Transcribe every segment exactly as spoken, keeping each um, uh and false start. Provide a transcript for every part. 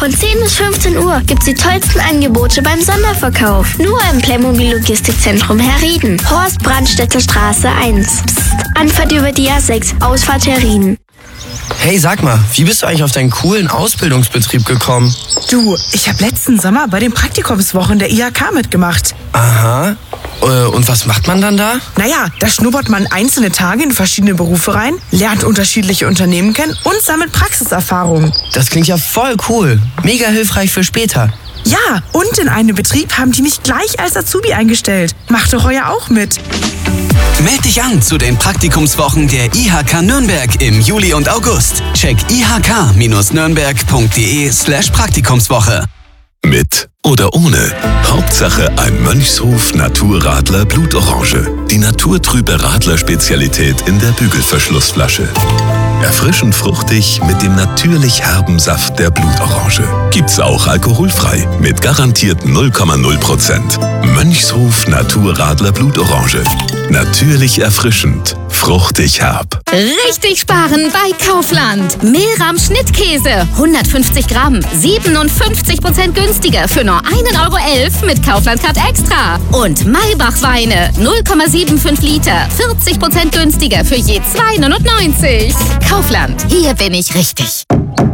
Von zehn bis fünfzehn Uhr gibt's die tollsten Angebote beim Sonderverkauf. Nur im Playmobil Logistikzentrum Herrieden. Horst Brandstätter Straße eins. Psst. Anfahrt über die A sechs, Ausfahrt Herrieden. Hey, sag mal, wie bist du eigentlich auf deinen coolen Ausbildungsbetrieb gekommen? Du, ich habe letzten Sommer bei den Praktikumswochen der I H K mitgemacht. Aha. Äh, und was macht man dann da? Naja, da schnuppert man einzelne Tage in verschiedene Berufe rein, lernt unterschiedliche Unternehmen kennen und sammelt Praxiserfahrung. Das klingt ja voll cool. Mega hilfreich für später. Ja, und in einem Betrieb haben die mich gleich als Azubi eingestellt. Macht doch euer auch mit. Meld dich an zu den Praktikumswochen der I H K Nürnberg im Juli und August. Check ihk-nürnberg.de slash Praktikumswoche. Mit oder ohne. Hauptsache ein Mönchshof Naturradler Blutorange. Die naturtrübe Radler-Spezialität in der Bügelverschlussflasche. Erfrischend fruchtig mit dem natürlich herben Saft der Blutorange. Gibt's auch alkoholfrei mit garantiert null Komma null Prozent. Mönchshof Naturradler Blutorange. Natürlich erfrischend, fruchtig herb. Richtig sparen bei Kaufland. Mehlrahm Schnittkäse, hundertfünfzig Gramm, siebenundfünfzig Prozent günstiger für nur ein Euro elf mit Kaufland Card Extra. Und Maybach Weine, null Komma fünfundsiebzig Liter, vierzig Prozent günstiger für je zwei neunundneunzig. Kaufland, hier bin ich richtig.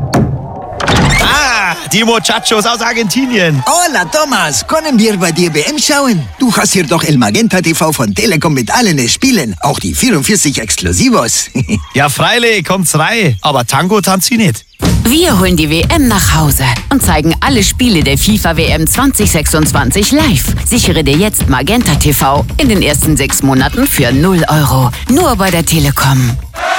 Ah, die Muchachos aus Argentinien. Hola, Thomas. Können wir bei dir W M schauen? Du hast hier doch El Magenta T V von Telekom mit allen Spielen. Auch die vierundvierzig Exklusivos. Ja, freilich, kommt's rein. Aber Tango tanzt sie nicht. Wir holen die W M nach Hause und zeigen alle Spiele der FIFA W M zwanzig sechsundzwanzig live. Sichere dir jetzt Magenta T V in den ersten sechs Monaten für null Euro. Nur bei der Telekom.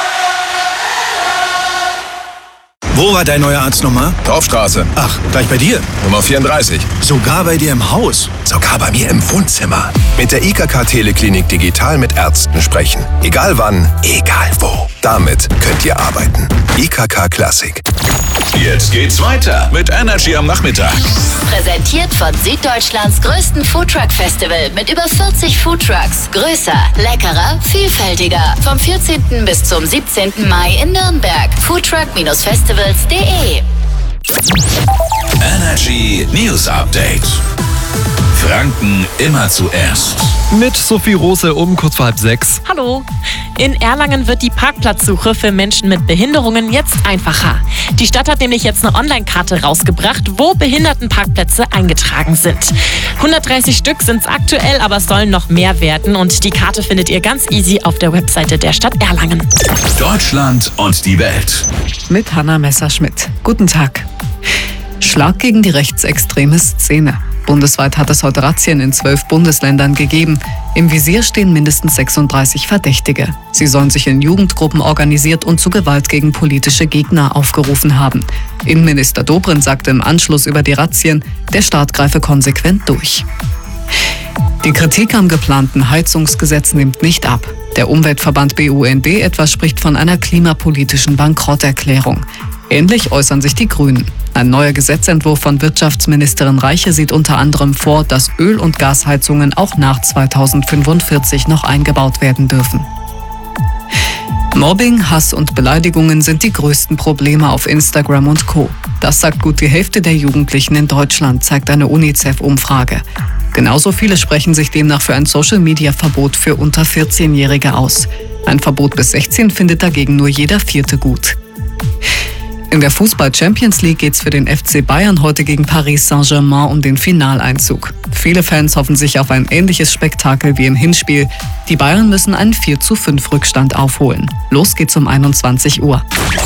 Wo war dein neuer Arzt nochmal? Dorfstraße. Ach, gleich bei dir? Nummer vierunddreißig. Sogar bei dir im Haus? Sogar bei mir im Wohnzimmer. Mit der I K K Teleklinik digital mit Ärzten sprechen. Egal wann, egal wo. Damit könnt ihr arbeiten. I K K Classic. Jetzt geht's weiter mit Energy am Nachmittag. Präsentiert von Süddeutschlands größten Foodtruck-Festival mit über vierzig Foodtrucks. Größer, leckerer, vielfältiger. Vom vierzehnten bis zum siebzehnten Mai in Nürnberg. foodtruck Festivals punkt de. Energy News Update. Franken immer zuerst. Mit Sophie Rose um kurz vor halb sechs. Hallo. In Erlangen wird die Parkplatzsuche für Menschen mit Behinderungen jetzt einfacher. Die Stadt hat nämlich jetzt eine Online-Karte rausgebracht, wo Behindertenparkplätze eingetragen sind. hundertdreißig Stück sind es aktuell, aber es sollen noch mehr werden. Und die Karte findet ihr ganz easy auf der Webseite der Stadt Erlangen. Deutschland und die Welt. Mit Hanna Messerschmidt. Guten Tag. Schlag gegen die rechtsextreme Szene. Bundesweit hat es heute Razzien in zwölf Bundesländern gegeben. Im Visier stehen mindestens sechsunddreißig Verdächtige. Sie sollen sich in Jugendgruppen organisiert und zu Gewalt gegen politische Gegner aufgerufen haben. Innenminister Dobrindt sagte im Anschluss über die Razzien, der Staat greife konsequent durch. Die Kritik am geplanten Heizungsgesetz nimmt nicht ab. Der Umweltverband B U N D etwa spricht von einer klimapolitischen Bankrotterklärung. Ähnlich äußern sich die Grünen. Ein neuer Gesetzentwurf von Wirtschaftsministerin Reiche sieht unter anderem vor, dass Öl- und Gasheizungen auch nach zweitausendfünfundvierzig noch eingebaut werden dürfen. Mobbing, Hass und Beleidigungen sind die größten Probleme auf Instagram und Co. Das sagt gut die Hälfte der Jugendlichen in Deutschland, zeigt eine UNICEF-Umfrage. Genauso viele sprechen sich demnach für ein Social-Media-Verbot für unter vierzehnjährige aus. Ein Verbot bis sechzehn findet dagegen nur jeder Vierte gut. In der Fußball-Champions League geht's für den F C Bayern heute gegen Paris Saint-Germain um den Finaleinzug. Viele Fans hoffen sich auf ein ähnliches Spektakel wie im Hinspiel. Die Bayern müssen einen vier zu fünf Rückstand aufholen. Los geht's um einundzwanzig Uhr.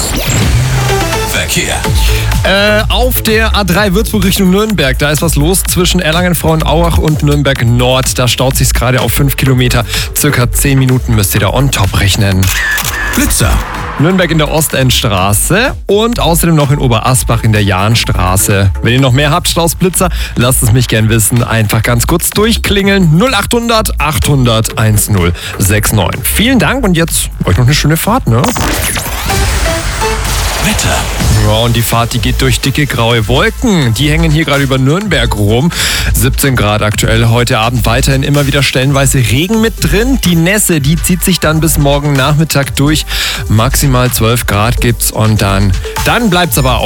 Verkehr. Äh, auf der A drei Würzburg Richtung Nürnberg, da ist was los zwischen Erlangen-Frauenauach und Nürnberg Nord. Da staut sich's gerade auf fünf Kilometer. Circa zehn Minuten müsst ihr da on top rechnen. Blitzer. Nürnberg in der Ostendstraße und außerdem noch in Oberasbach in der Jahnstraße. Wenn ihr noch mehr habt, Staus Blitzer, lasst es mich gern wissen. Einfach ganz kurz durchklingeln. null achthundert achthundert10 69. Vielen Dank und jetzt euch noch eine schöne Fahrt, ne? Wetter. Ja, und die Fahrt, die geht durch dicke graue Wolken. Die hängen hier gerade über Nürnberg rum. siebzehn Grad aktuell. Heute Abend weiterhin immer wieder stellenweise Regen mit drin. Die Nässe, die zieht sich dann bis morgen Nachmittag durch. Maximal zwölf Grad gibt's und dann, dann bleibt's aber auch.